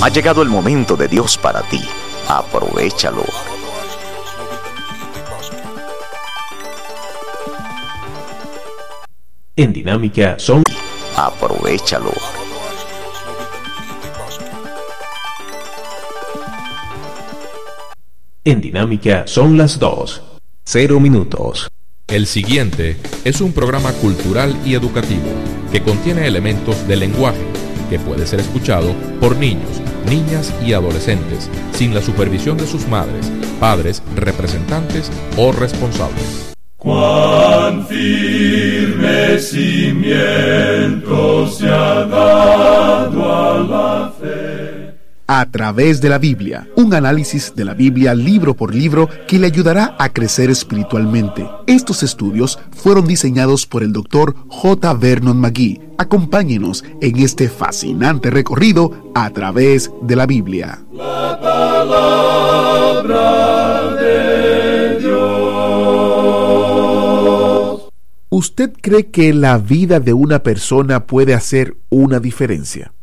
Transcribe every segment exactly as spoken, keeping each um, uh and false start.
Ha llegado el momento de Dios para ti. Aprovéchalo. En Dinámica son... Aprovéchalo. En Dinámica son las dos. Cero minutos. El siguiente es un programa cultural y educativo que contiene elementos de lenguaje que puede ser escuchado por niños, niñas y adolescentes sin la supervisión de sus madres, padres, representantes o responsables. Cuán firme cimiento se ha dado a la fe. A través de la Biblia, un análisis de la Biblia libro por libro que le ayudará a crecer espiritualmente. Estos estudios fueron diseñados por el doctor J. Vernon McGee. Acompáñenos en este fascinante recorrido a través de la Biblia. La palabra de Dios. ¿Usted cree que la vida de una persona puede hacer una diferencia?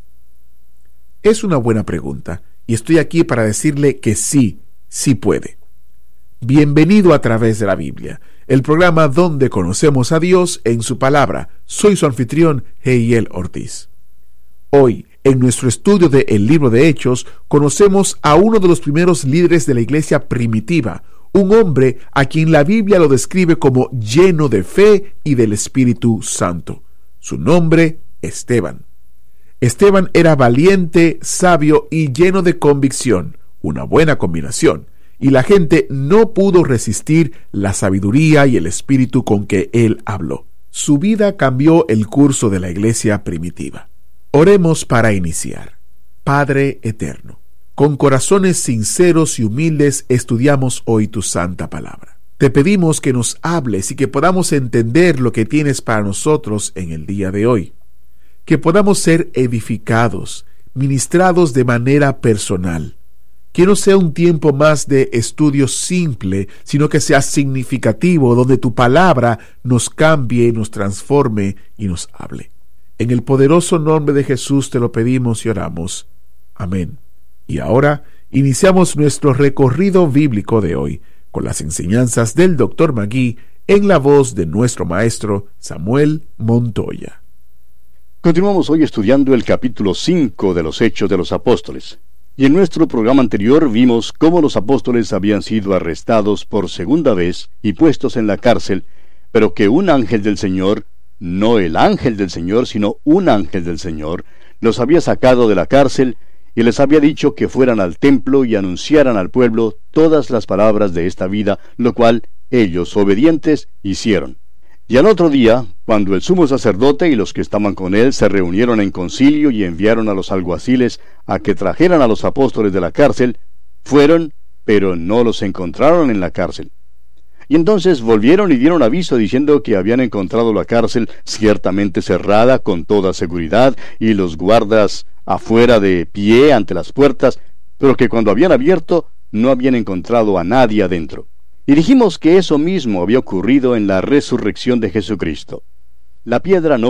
Es una buena pregunta, y estoy aquí para decirle que sí, sí puede. Bienvenido a través de la Biblia, el programa donde conocemos a Dios en su palabra. Soy su anfitrión, Heiel Ortiz. Hoy, en nuestro estudio de El Libro de Hechos, conocemos a uno de los primeros líderes de la iglesia primitiva, un hombre a quien la Biblia lo describe como lleno de fe y del Espíritu Santo. Su nombre, Esteban. Esteban era valiente, sabio y lleno de convicción, una buena combinación, y la gente no pudo resistir la sabiduría y el espíritu con que él habló. Su vida cambió el curso de la iglesia primitiva. Oremos para iniciar. Padre eterno, con corazones sinceros y humildes estudiamos hoy tu santa palabra. Te pedimos que nos hables y que podamos entender lo que tienes para nosotros en el día de hoy. Que podamos ser edificados, ministrados de manera personal. Que no sea un tiempo más de estudio simple, sino que sea significativo, donde tu palabra nos cambie, nos transforme y nos hable. En el poderoso nombre de Jesús te lo pedimos y oramos. Amén. Y ahora iniciamos nuestro recorrido bíblico de hoy con las enseñanzas del doctor McGee en la voz de nuestro maestro Samuel Montoya. Continuamos hoy estudiando el capítulo cinco de los Hechos de los Apóstoles. Y en nuestro programa anterior vimos cómo los apóstoles habían sido arrestados por segunda vez y puestos en la cárcel, pero que un ángel del Señor, no el ángel del Señor, sino un ángel del Señor, los había sacado de la cárcel y les había dicho que fueran al templo y anunciaran al pueblo todas las palabras de esta vida, lo cual ellos, obedientes, hicieron. Y al otro día, cuando el sumo sacerdote y los que estaban con él se reunieron en concilio y enviaron a los alguaciles a que trajeran a los apóstoles de la cárcel, fueron, pero no los encontraron en la cárcel. Y entonces volvieron y dieron aviso diciendo que habían encontrado la cárcel ciertamente cerrada con toda seguridad y los guardas afuera de pie ante las puertas, pero que cuando habían abierto no habían encontrado a nadie adentro. Y dijimos que eso mismo había ocurrido en la resurrección de Jesucristo. La piedra no